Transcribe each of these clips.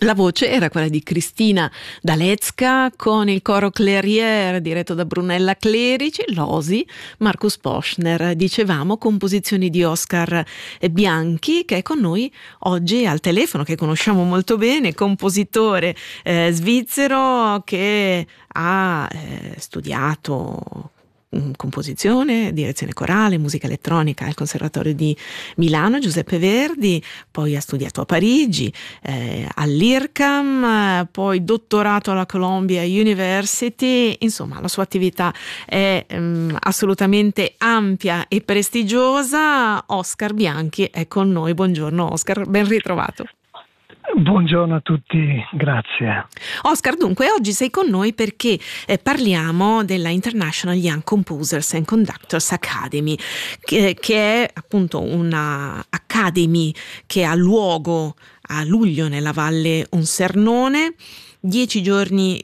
La voce era quella di Cristina D'Alezca con il coro Clairiere diretto da Brunella Clerici, l'Osi, Marcus Poschner. Dicevamo composizioni di Oscar Bianchi, che è con noi oggi al telefono, che conosciamo molto bene, compositore svizzero che ha studiato composizione, direzione corale, musica elettronica al Conservatorio di Milano Giuseppe Verdi, poi ha studiato a Parigi, all'IRCAM, poi dottorato alla Columbia University. Insomma, la sua attività è assolutamente ampia e prestigiosa. Oscar Bianchi è con noi. Buongiorno Oscar, ben ritrovato. Buongiorno a tutti, grazie. Oscar, dunque oggi sei con noi perché parliamo della International Young Composers and Conductors Academy, che è appunto una academy che ha luogo a luglio nella Valle Onsernone. 10 giorni,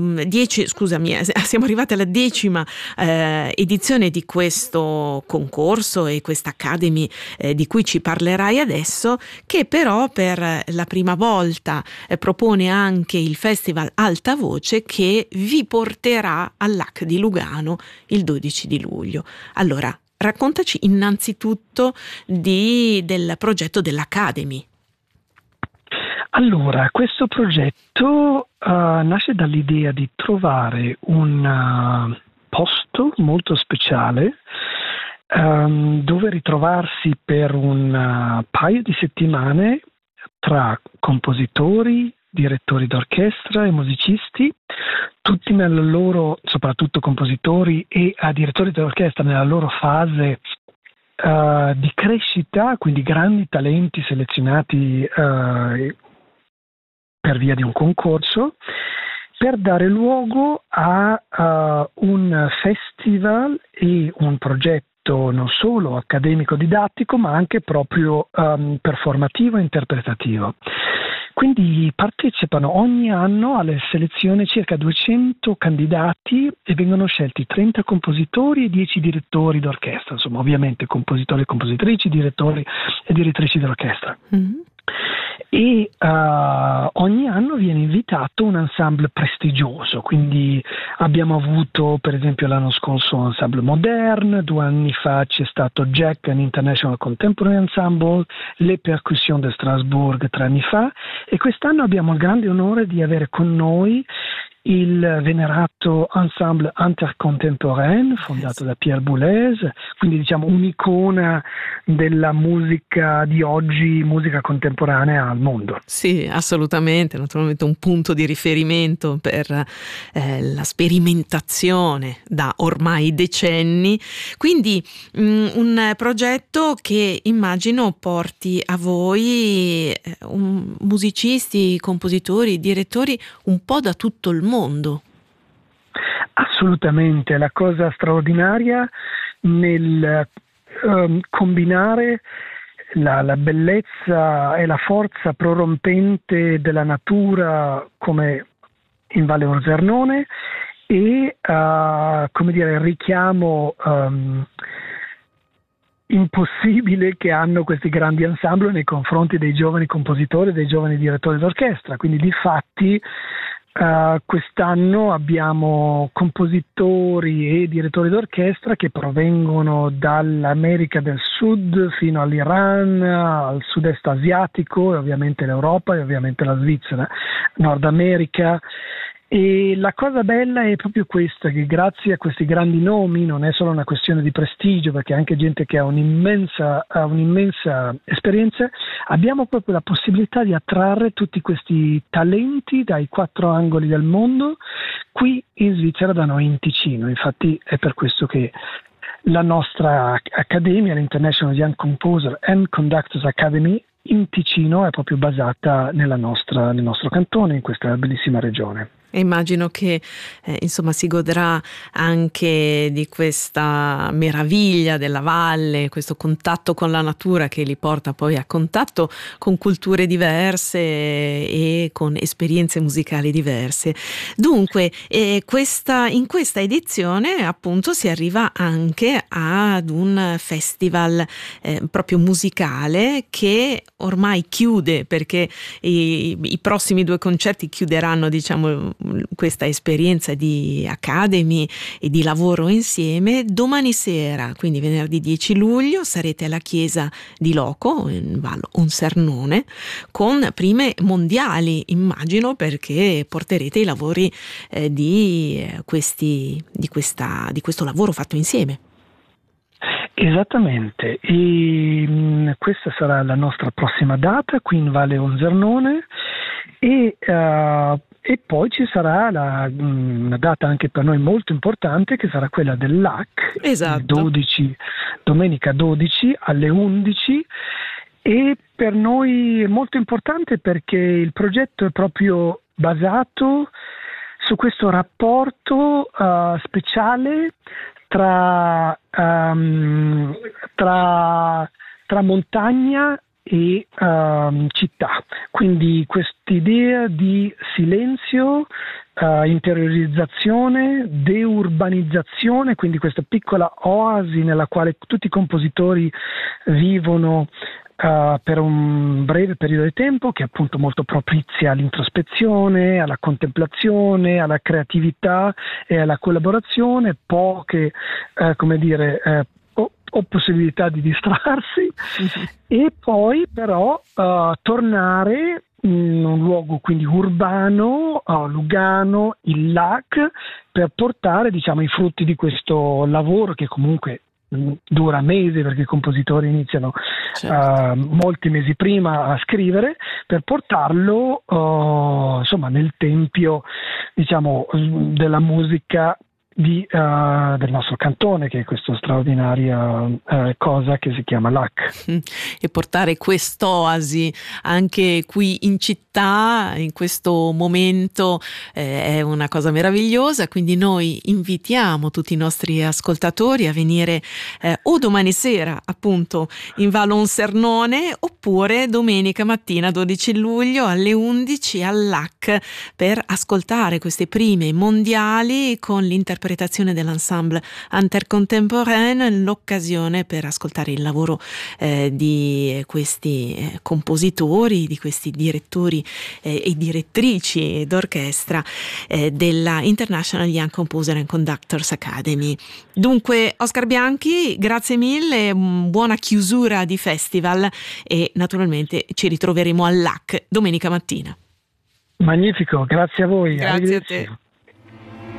siamo arrivati alla 10ª edizione di questo concorso e questa Academy di cui ci parlerai adesso, che però per la prima volta propone anche il Festival Alta Voce, che vi porterà all'AC di Lugano il 12 di luglio. Allora, raccontaci innanzitutto del progetto dell'Academy. Allora, questo progetto nasce dall'idea di trovare un posto molto speciale dove ritrovarsi per un paio di settimane tra compositori, direttori d'orchestra e musicisti, tutti nella loro, soprattutto compositori e direttori d'orchestra nella loro fase di crescita, quindi grandi talenti selezionati per via di un concorso, per dare luogo a un festival e un progetto non solo accademico-didattico, ma anche proprio performativo e interpretativo. Quindi partecipano ogni anno alle selezioni circa 200 candidati e vengono scelti 30 compositori e 10 direttori d'orchestra, insomma ovviamente compositori e compositrici, direttori e direttrici d'orchestra. Mm-hmm. E ogni anno viene invitato un ensemble prestigioso, quindi abbiamo avuto per esempio l'anno scorso un ensemble moderne, 2 anni fa c'è stato Jack, an International Contemporary Ensemble, le Percussions de Strasbourg 3 anni fa, e quest'anno abbiamo il grande onore di avere con noi il venerato Ensemble Intercontemporain fondato da Pierre Boulez, quindi diciamo un'icona della musica di oggi, musica contemporanea al mondo. Sì, assolutamente, naturalmente un punto di riferimento per la sperimentazione da ormai decenni, quindi un progetto che immagino porti a voi musicisti, compositori, direttori un po' da tutto il mondo. Assolutamente, la cosa straordinaria nel combinare la bellezza e la forza prorompente della natura come in Valle Onsernone e il richiamo impossibile che hanno questi grandi ensemble nei confronti dei giovani compositori, dei giovani direttori d'orchestra. Quindi difatti quest'anno abbiamo compositori e direttori d'orchestra che provengono dall'America del Sud fino all'Iran, al sud-est asiatico e ovviamente l'Europa e ovviamente la Svizzera, Nord America. E la cosa bella è proprio questa, che grazie a questi grandi nomi non è solo una questione di prestigio, perché anche gente che ha un'immensa esperienza, abbiamo proprio la possibilità di attrarre tutti questi talenti dai 4 angoli del mondo qui in Svizzera, da noi in Ticino. Infatti è per questo che la nostra accademia, l'International Young Composer and Conductors Academy, in Ticino è proprio basata nel nostro cantone, in questa bellissima regione. E immagino che insomma si godrà anche di questa meraviglia della valle, questo contatto con la natura che li porta poi a contatto con culture diverse e con esperienze musicali diverse. Dunque, in questa edizione appunto si arriva anche ad un festival proprio musicale che ormai chiude, perché i prossimi 2 concerti chiuderanno, diciamo, questa esperienza di Academy e di lavoro insieme. Domani sera, quindi venerdì 10 luglio, sarete alla chiesa di Loco in Val Onsernone con prime mondiali, immagino, perché porterete i lavori di questo lavoro fatto insieme. Esattamente, e questa sarà la nostra prossima data qui in Valle Onsernone e poi ci sarà una data anche per noi molto importante, che sarà quella dell'AC, esatto. domenica 12 alle 11, e per noi è molto importante perché il progetto è proprio basato su questo rapporto speciale tra montagna e città, quindi quest'idea di silenzio, interiorizzazione, deurbanizzazione, quindi questa piccola oasi nella quale tutti i compositori vivono per un breve periodo di tempo, che è appunto molto propizia all'introspezione, alla contemplazione, alla creatività e alla collaborazione, poche o possibilità di distrarsi, e poi però tornare in un luogo quindi urbano, Lugano, il LAC, per portare, diciamo, i frutti di questo lavoro che comunque dura mesi, perché i compositori iniziano molti mesi prima a scrivere, per portarlo insomma nel tempio, diciamo, della musica del nostro cantone, che è questa straordinaria cosa che si chiama LAC. E portare quest'oasi anche qui in città in questo momento è una cosa meravigliosa, quindi noi invitiamo tutti i nostri ascoltatori a venire o domani sera appunto in Val Onsernone, oppure domenica mattina 12 luglio alle 11 al LAC per ascoltare queste prime mondiali con l'interpretazione dell'ensemble Intercontemporain, l'occasione per ascoltare il lavoro di questi compositori, di questi direttori e direttrici d'orchestra della International Young Composer and Conductors Academy. Dunque, Oscar Bianchi, grazie mille, buona chiusura di festival e naturalmente ci ritroveremo al LAC domenica mattina. Magnifico, grazie a voi. Grazie a te.